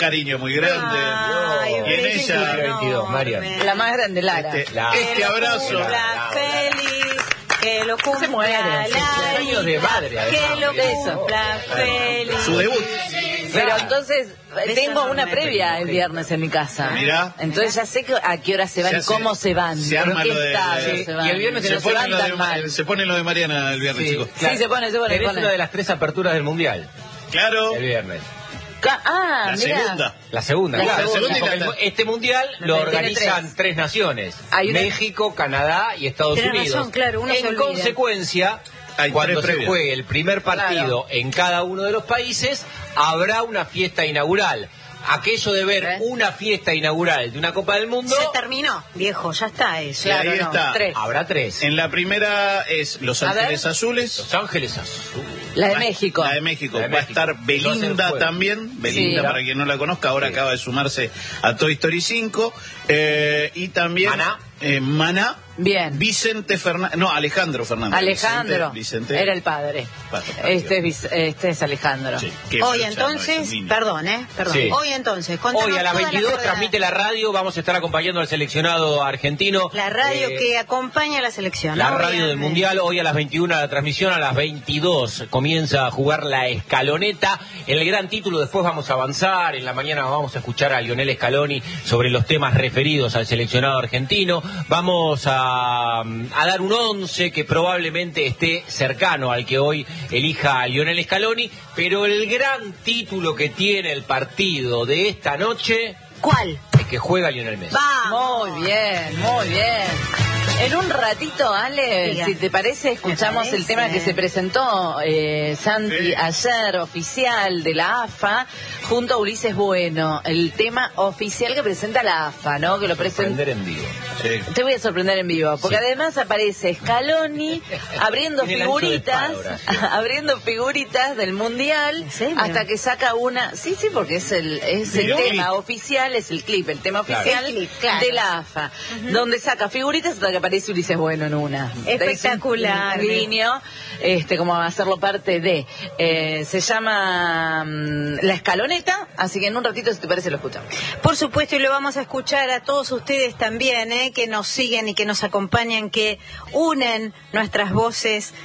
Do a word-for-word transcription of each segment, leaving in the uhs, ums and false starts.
cariño muy grande. Ay, y en ella, veintidós, María. La más grande, Lara. este, La- este abrazo. La feliz, que lo cumpla Se muere. la Años de madre, además. que lo Eso. cumpla feliz. Su debut. Pero entonces, Beso tengo una enorme. previa el viernes en mi casa. Mirá. Entonces ya sé que a qué hora se van Se y hace- cómo se van. se ¿En arma qué lo de- estado sí, se van? y el viernes Que Se no se pone, van lo tan mal. de, se pone lo de Mariana el viernes, chicos. Sí, se pone, se pone, se Tenés pone. una de las tres aperturas del Mundial, Claro. el viernes. Ca- Ah, La mirá. segunda. La segunda, La claro. segunda. Porque el- este Mundial lo Tiene organizan tres. tres. naciones. Hay una- México, Canadá y Estados Tenés Unidos. razón, claro, uno se en olvida. consecuencia, Hay cuando tres se previas. juegue el primer partido en cada uno de los países, habrá una fiesta inaugural. Aquello de ver ¿Eh? una fiesta inaugural de una Copa del Mundo, Se terminó, viejo, ya está eso. Y ahí Claro, no, está. tres. habrá tres. En la primera es Los A ver. Ángeles Azules. Los Ángeles Azul. La de México. La de México. La de Va a México. estar Lo hace Belinda el jueves. también. Belinda, Sí. para quien no la conozca, ahora Sí. acaba de sumarse a Toy Story cinco. Eh, y también Maná. eh, Maná. Bien. Vicente Fernández. No, Alejandro Fernández. Alejandro. Vicente, Vicente. Era el padre. Padre, Este es, Vic- este es Alejandro. Sí, qué Hoy marcha, no, es entonces, un niño. perdón, ¿eh? Perdón. Sí. Hoy entonces, contanos Hoy a las toda la veintidós carrera. transmite la radio, vamos a estar acompañando al seleccionado argentino. La radio Eh, que acompaña a la selección. La ¿no? radio Bien. del Mundial, hoy a las veintiuna la transmisión, a las veintidós comienza a jugar la Escaloneta. En el gran título después vamos a avanzar, en la mañana vamos a escuchar a Lionel Scaloni sobre los temas referidos al seleccionado argentino. Vamos a, a dar un once que probablemente esté cercano al que hoy elija a Lionel Scaloni, pero el gran título que tiene el partido de esta noche ¿Cuál? es que juega Lionel Messi. Vamos. Muy bien, muy bien. En un ratito, Ale, Diga. si te parece, escuchamos Me parece. el tema que se presentó eh, Santi Sí. ayer, oficial de la A F A, junto a Ulises Bueno. El tema oficial que presenta la A F A, ¿no? Que lo presenta. Aprender en vivo. Sí. Te voy a sorprender en vivo, porque Sí. además aparece Scaloni abriendo Tiene el ancho de figuritas, espada, Horacio. abriendo figuritas del Mundial, ¿En serio? hasta que saca una. Sí, sí, porque es el, es el Pero- tema oficial, es el clip, el tema Claro. oficial El clip, claro. de la A F A, donde saca figuritas hasta que aparece Ulises Bueno en una. Espectacular. Es un guiño, este, como hacerlo parte de. Eh, se llama mm, La Escaloneta, así que en un ratito, si te parece, lo escuchamos. Por supuesto, y lo vamos a escuchar a todos ustedes también, ¿eh? Que nos siguen y que nos acompañan, que unen nuestras voces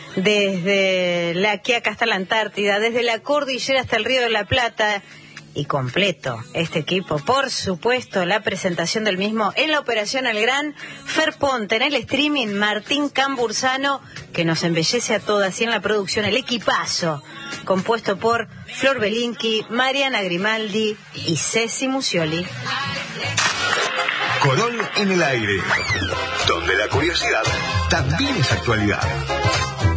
desde la Quiaca hasta la Antártida, desde la cordillera hasta el Río de la Plata. Y completo este equipo, por supuesto, la presentación del mismo en la operación El Gran, Fer Ponte, en el streaming, Martín Cambursano, que nos embellece a todas, y en la producción el equipazo, compuesto por Flor Belinqui, Mariana Grimaldi y Ceci Musioli. Colón en el aire, donde la curiosidad también es actualidad.